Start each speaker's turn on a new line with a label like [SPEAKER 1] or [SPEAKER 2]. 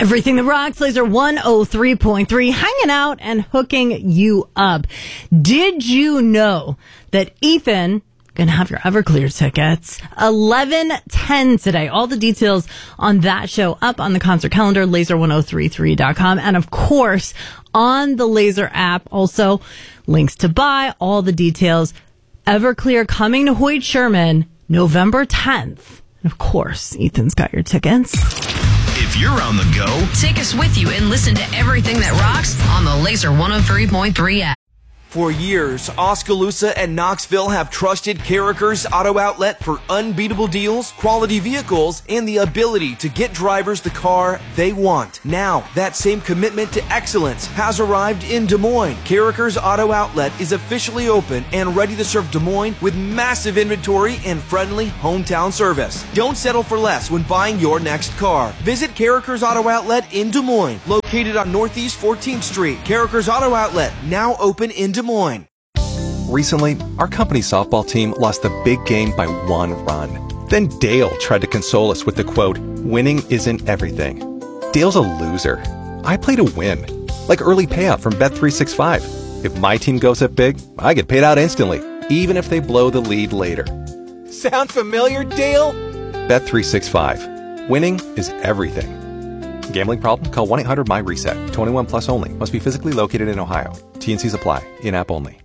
[SPEAKER 1] Everything that rocks, Laser 103.3, hanging out and hooking you up. Did you know that Ethan gonna have your Everclear tickets 11:10 today? All the details on that show up on the concert calendar, laser1033.com, and of course on the Laser app. Also links to buy, all the details. Everclear coming to Hoyt Sherman November 10th. And of course, Ethan's got your tickets.
[SPEAKER 2] If you're on the go,
[SPEAKER 3] take us with you and listen to everything that rocks on the Laser 103.3 app.
[SPEAKER 4] For years, Oskaloosa and Knoxville have trusted Carricker's Auto Outlet for unbeatable deals, quality vehicles, and the ability to get drivers the car they want. Now, that same commitment to excellence has arrived in Des Moines. Carricker's Auto Outlet is officially open and ready to serve Des Moines with massive inventory and friendly hometown service. Don't settle for less when buying your next car. Visit Carricker's Auto Outlet in Des Moines, located on Northeast 14th Street. Carricker's Auto Outlet, now open in Des Moines.
[SPEAKER 5] Recently, our company softball team lost the big game by 1 run. Then Dale tried to console us with the quote, "Winning isn't everything." Dale's a loser. I play to win, like early payout from Bet365. If my team goes up big, I get paid out instantly, even if they blow the lead later. Sound familiar, Dale? Bet365. Winning is everything. Gambling problem? Call 1-800-MY-RESET. 21 plus only. Must be physically located in Ohio. T&Cs apply. In-app only.